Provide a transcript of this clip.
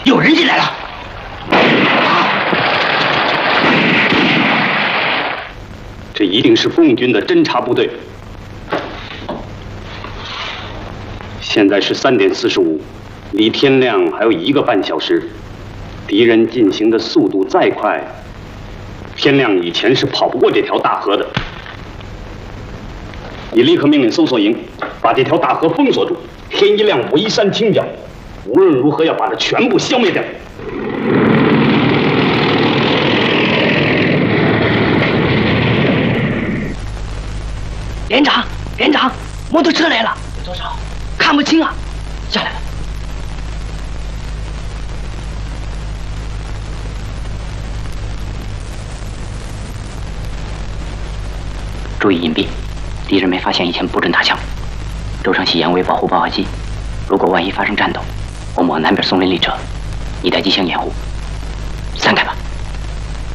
有人进来了。 这一定是奉军的侦察部队。现在是3点45，离天亮还有1个半小时。敌人进行的速度再快，天亮以前是跑不过这条大河的。你立刻命令搜索营把这条大河封锁住，天一亮围山清剿，无论如何要把它全部消灭掉。 连长，摩托车来了，有多少？看不清啊，下来了。 注意隐蔽，敌人没发现以前不准打枪。周成喜严为保护爆发机，如果万一发生战斗，我们往南边松林里撤，你带机枪掩护。